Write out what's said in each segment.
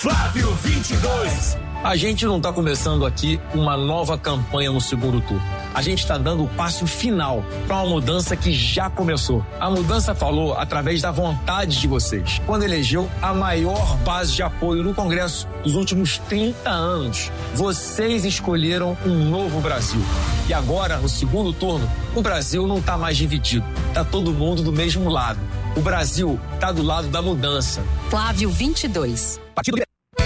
Flávio 22. A gente não está começando aqui uma nova campanha no segundo turno. A gente está dando o passo final para uma mudança que já começou. A mudança falou através da vontade de vocês, quando elegeu a maior base de apoio no Congresso dos últimos 30 anos. Vocês escolheram um novo Brasil. E agora, no segundo turno, o Brasil não está mais dividido. Está todo mundo do mesmo lado. O Brasil está do lado da mudança. Flávio 22. Partido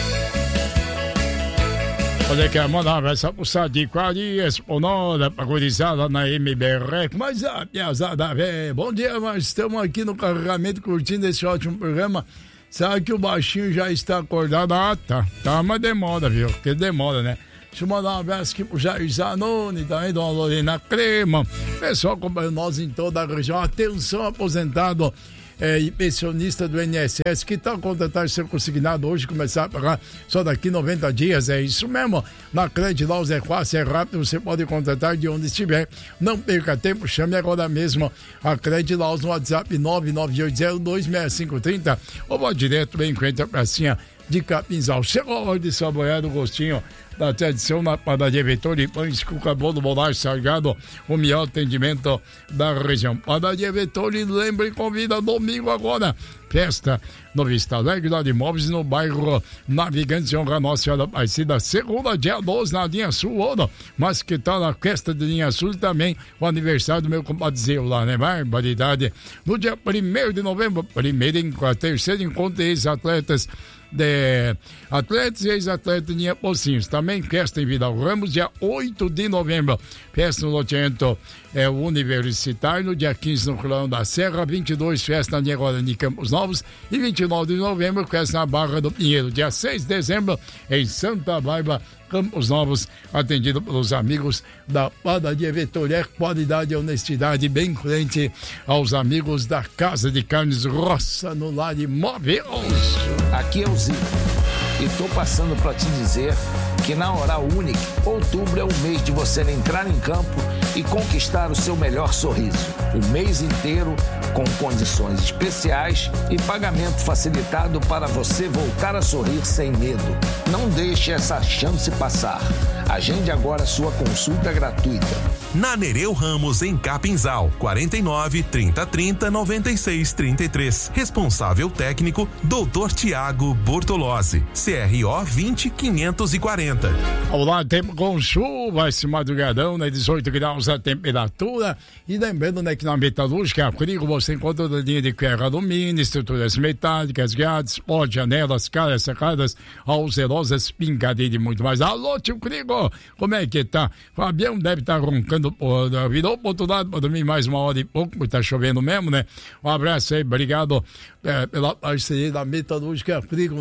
Olha, quer mandar um abraço pro Sadico Arias, Ponora, pra gurizada na MBR. Mas a piazada, velho, bom dia, mas estamos aqui no carregamento curtindo esse ótimo programa. Sabe que o baixinho já está acordado? Ah, tá, mas demora, viu? Porque demora, né? Deixa eu mandar um abraço aqui pro Jair Zanoni, também, Dona Lorena Crema. Pessoal acompanhando nós em toda a região. Atenção, aposentado e pensionista do INSS, que tal contratar seu consignado hoje, começar a pagar só daqui 90 dias, é isso mesmo. Na Credilaus é fácil, é rápido, você pode contratar de onde estiver. Não perca tempo, chame agora mesmo a Credilaus no WhatsApp 998026530 ou vá direto bem em frente à pracinha de Capinzal. Chegou a hora de saborear o gostinho da tradição na padaria Vettori, pães, cuca, bolo, bolacha, salgado, o melhor atendimento da região. Padaria Vettori, lembre e convida domingo agora. Festa no Vista Alegre, lá de Imóveis, no bairro Navegantes, honra Nossa Senhora Aparecida, segunda, dia 12, na linha sul, Ouro. Mas que tal na festa de linha sul também, o aniversário do meu compadre lá, né? Barbaridade. No dia 1º de novembro, terceiro encontro de ex-atletas e ex-atletas de linha Pocinhos. Também festa em Vidal Ramos, dia 8 de novembro. Festa no loteamento universitário, no dia 15 no Colão da Serra, 22 festa na linha Guarani Campos Novos e 29 de novembro festa na Barra do Pinheiro. Dia 6 de dezembro em Santa Bárbara, Campos Novos, atendido pelos amigos da padaria Vettori, qualidade e honestidade, bem frente aos amigos da Casa de Carnes Roça, no Lar Imóveis. Aqui é o Zico e estou passando para te dizer que na Oral Unique, outubro é o mês de você entrar em campo e conquistar o seu melhor sorriso. O mês inteiro com condições especiais e pagamento facilitado para você voltar a sorrir sem medo. Não deixe essa chance passar. Agende agora sua consulta gratuita. Na Nereu Ramos, em Capinzal, 49 3030 9633. Responsável técnico, Dr. Tiago Bortolozzi, CRO 20540. Olá, tempo com chuva, esse madrugadão, né? 18 graus a temperatura. E lembrando, né, que na metalúrgica, Frigo, você encontra toda a linha de ferro, alumínio, estruturas metálicas, grades, pó, janelas, caras sacadas, alcerosas, pingadeira e muito mais. Alô, tio Frigo, como é que tá? Fabião deve estar roncando, virou pro outro lado pra dormir mais uma hora e pouco, porque tá chovendo mesmo, né? Um abraço aí, obrigado pela parceria da metalúrgica Frigo,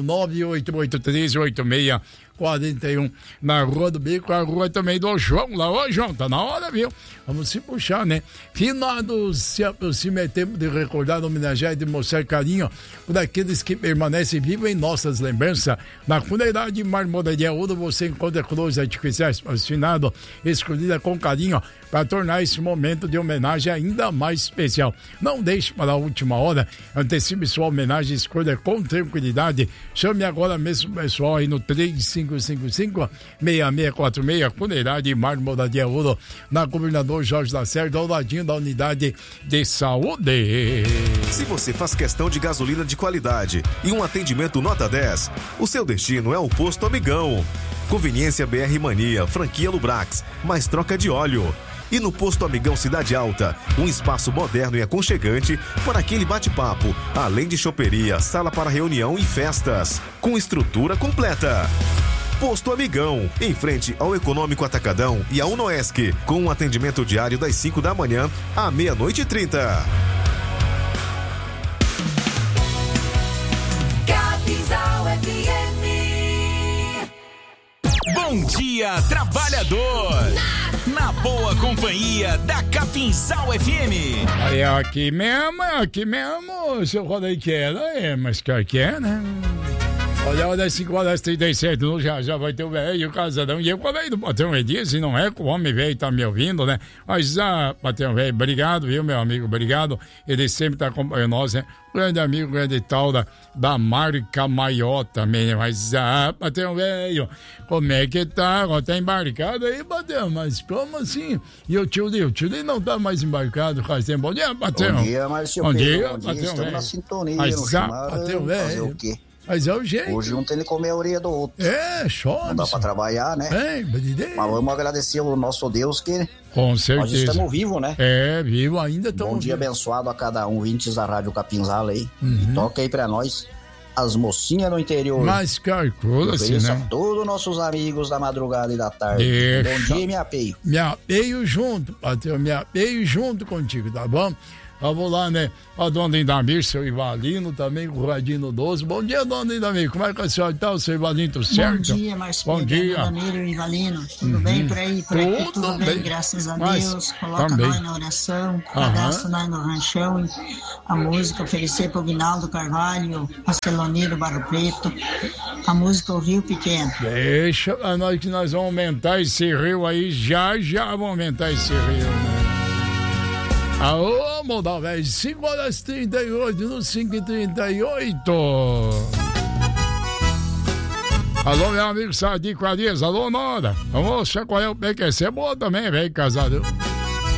988138641 na Rua do Bico, a rua também do João lá. Ô, João, tá na hora, viu? Vamos se puxar, né? Finados se aproxima, é tempo de recordar, homenagear e demonstrar carinho por aqueles que permanecem vivos em nossas lembranças. Na funerária Marmoraria Ouro você encontra cruz artificiais patrocinado, escolhida com carinho para tornar esse momento de homenagem ainda mais especial. Não deixe para a última hora, antecipe sua homenagem, escolha com tranquilidade. Chame agora mesmo o pessoal aí no 3555-6646, funerária Marmoraria Ouro, na Governador Jorge Lacerda, ao ladinho da unidade de saúde. Se você faz questão de gasolina de qualidade e um atendimento nota 10, o seu destino é o Posto Amigão. Conveniência BR Mania, franquia Lubrax, mais troca de óleo. E no Posto Amigão Cidade Alta, um espaço moderno e aconchegante para aquele bate-papo, além de choperia, sala para reunião e festas, com estrutura completa. Posto Amigão, em frente ao Econômico Atacadão e à Unoesc, com um atendimento diário das 5 da manhã à 00:30. Capinzal FM. Bom dia, trabalhador! Na boa companhia da Capinzal FM. É aqui mesmo, seu Rodaí quer, mas que é, né? Olha, 5h37, já vai ter o velho casadão. E eu falei do Patrão Velho, se não é que o homem velho tá me ouvindo, né? Mas, Patrão Velho, obrigado, viu, meu amigo? Obrigado. Ele sempre tá acompanhando nós, né? Grande amigo, grande tal da marca maior também, né? Mas, Patrão Velho, como é que tá? Tá embarcado aí, Patrão? Mas como assim? E o tio Lio não tá mais embarcado, faz tempo. Bom dia, Patrão. Bom dia, Márcio. Bom dia, Patrão. Estamos Velho. Na sintonia, mas, no chamado. Patrão Velho. Fazer o quê? Mas é o jeito. Hoje um tem que comer a orelha do outro. É, chora. Não dá pra trabalhar, né? Mas vamos agradecer ao nosso Deus que com certeza. nós estamos vivos, né? É, vivo ainda estamos. Bom dia abençoado a cada um, ouvintes da Rádio Capinzala aí. E toca aí pra nós as mocinhas no interior. Mas calcula-se, né? A todos nossos amigos da madrugada e da tarde. Bom dia, me apeio. Me apeio junto, Patrão, me apeio junto contigo, tá bom? Vamos lá, né? A dona Indamir, seu Ivalino, também com o Radinho 12. Bom dia, dona Indamir. Como é que a senhora tá? O seu Ivalino, tudo certo? Bom dia, Marcio. Bom dia. Indamir e Ivalino. Tudo bem por aí? Por aqui tudo bem, graças a Deus. Coloca também nós na oração, cadastra nós no ranchão. A música oferecer pro Guinaldo Carvalho, Marceloniro Barro Preto. A música O Rio Pequeno. Deixa a nós que nós vamos aumentar esse rio aí. Já vamos aumentar esse rio, né? Alô, Moldal, velho, 5h38, no 5h38. Alô, meu amigo Sadico Arias, alô, Nora. Vamos chacoalhar o PQC, boa também, velho, casado.